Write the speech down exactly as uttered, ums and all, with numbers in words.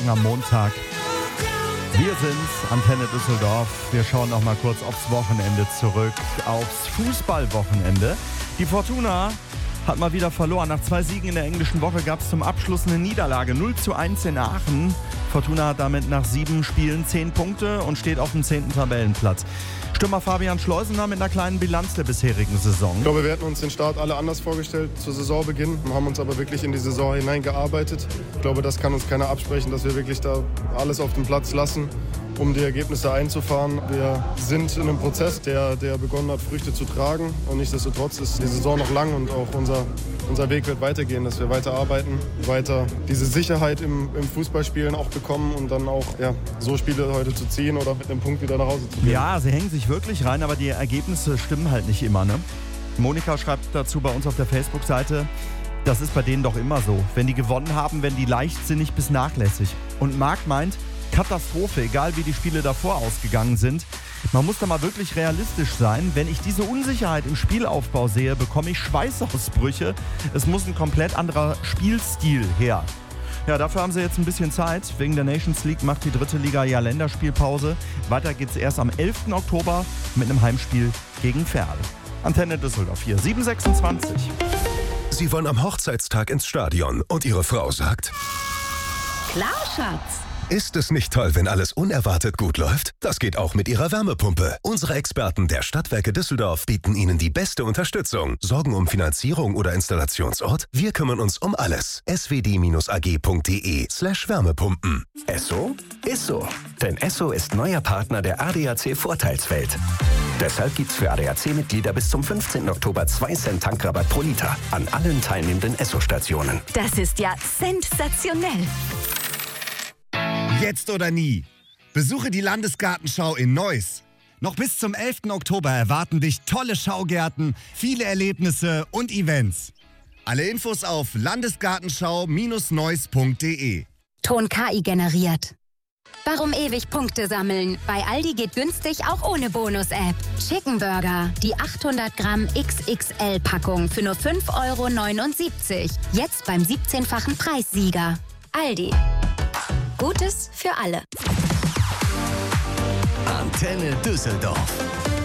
Am Montag. Wir sind's, Antenne Düsseldorf. Wir schauen noch mal kurz aufs Wochenende zurück, aufs Fußballwochenende. Die Fortuna hat mal wieder verloren. Nach zwei Siegen in der englischen Woche gab es zum Abschluss eine Niederlage. null zu eins in Aachen. Fortuna hat damit nach sieben Spielen zehn Punkte und steht auf dem zehnten Tabellenplatz. Stürmer Fabian Schleusener mit einer kleinen Bilanz der bisherigen Saison. Ich glaube, wir hätten uns den Start alle anders vorgestellt zu Saisonbeginn, haben uns aber wirklich in die Saison hineingearbeitet. Ich glaube, das kann uns keiner absprechen, dass wir wirklich da alles auf den Platz lassen, um die Ergebnisse einzufahren. Wir sind in einem Prozess, der, der begonnen hat, Früchte zu tragen. Und nichtsdestotrotz ist die Saison noch lang und auch unser, unser Weg wird weitergehen, dass wir weiter arbeiten, weiter diese Sicherheit im, im Fußballspielen auch bekommen und dann auch ja, so Spiele heute zu ziehen oder mit einem Punkt wieder nach Hause zu gehen. Ja, sie hängen sich wirklich rein, aber die Ergebnisse stimmen halt nicht immer, ne? Monika schreibt dazu bei uns auf der Facebook-Seite, das ist bei denen doch immer so. Wenn die gewonnen haben, werden die leichtsinnig bis nachlässig. Und Marc meint, Katastrophe, egal wie die Spiele davor ausgegangen sind. Man muss da mal wirklich realistisch sein. Wenn ich diese Unsicherheit im Spielaufbau sehe, bekomme ich Schweißausbrüche. Es muss ein komplett anderer Spielstil her. Ja, dafür haben sie jetzt ein bisschen Zeit. Wegen der Nations League macht die dritte Liga ja Länderspielpause. Weiter geht's erst am elften Oktober mit einem Heimspiel gegen Verl. Antenne Düsseldorf hier, sieben Uhr sechsundzwanzig. Sie wollen am Hochzeitstag ins Stadion und Ihre Frau sagt: Klar, Schatz. Ist es nicht toll, wenn alles unerwartet gut läuft? Das geht auch mit Ihrer Wärmepumpe. Unsere Experten der Stadtwerke Düsseldorf bieten Ihnen die beste Unterstützung. Sorgen um Finanzierung oder Installationsort? Wir kümmern uns um alles. s w d a g punkt d e slash Wärmepumpen. Esso ist so. Denn Esso ist neuer Partner der A D A C Vorteilswelt. Deshalb gibt's für A D A C-Mitglieder bis zum fünfzehnten Oktober zwei Cent Tankrabatt pro Liter an allen teilnehmenden Esso-Stationen. Das ist ja sensationell. Jetzt oder nie. Besuche die Landesgartenschau in Neuss. Noch bis zum elften Oktober erwarten dich tolle Schaugärten, viele Erlebnisse und Events. Alle Infos auf landesgartenschau Bindestrich neuss punkt d e. Ton K I generiert. Warum ewig Punkte sammeln? Bei Aldi geht günstig auch ohne Bonus-App. Chicken Burger, die achthundert Gramm X X L-Packung für nur fünf Euro neunundsiebzig. Jetzt beim siebzehnfachen Preissieger. Aldi. Gutes für alle. Antenne Düsseldorf.